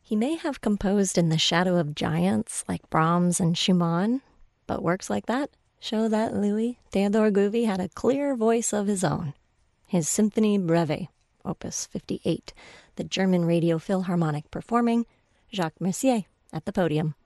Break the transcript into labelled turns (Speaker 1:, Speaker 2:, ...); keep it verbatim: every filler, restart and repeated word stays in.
Speaker 1: He may have composed in the shadow of giants like Brahms and Schumann, but works like that show that Louis Theodore Gouvi had a clear voice of his own. His Symphonie Breve, Opus fifty-eight, the German Radio Philharmonic performing, Jacques Messier at the podium.